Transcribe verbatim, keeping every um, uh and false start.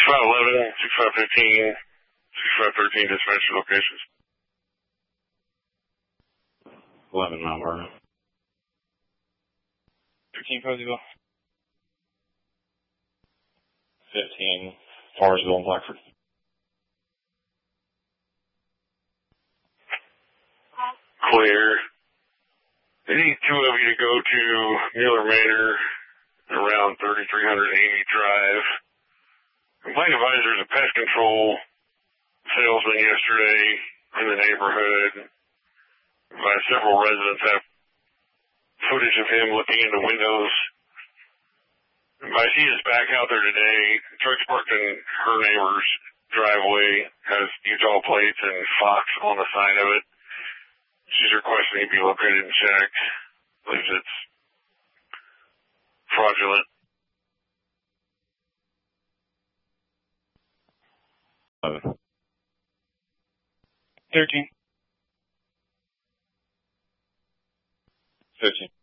five eleven, six five fifteen, six five thirteen dispatcher locations. eleven Mount Vernon. thirteen Poseyville. fifteen Forrestville and Blackford. Clear. I need two of you to go to Mueller Manor around thirty-three hundred Amy Drive. Complaint advisor is a pest control salesman yesterday in the neighborhood. By several residents have footage of him looking into windows. I see his back out there today. The truck's parked in her neighbor's driveway, has Utah plates and Fox on the side of it. She's requesting it be located and checked. Believes it's fraudulent. eleven. thirteen. fifteen.